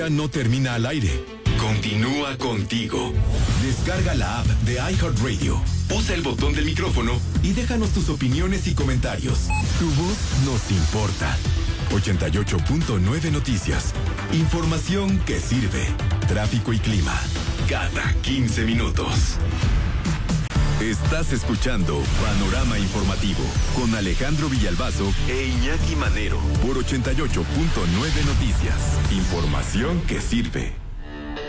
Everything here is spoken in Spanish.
No termina al aire. Continúa contigo. Descarga la app de iHeartRadio. Usa el botón del micrófono y déjanos tus opiniones y comentarios. Tu voz nos importa. 88.9 Noticias. Información que sirve. Tráfico y clima. Cada 15 minutos. Estás escuchando Panorama Informativo con Alejandro Villalbazo e Iñaki Manero por 88.9 Noticias. Información que sirve.